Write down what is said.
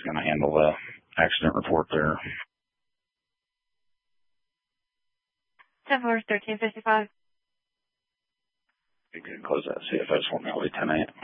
going to handle the accident report there. 10-4, 1355. You can close that CFS for me, I'll be 10-8.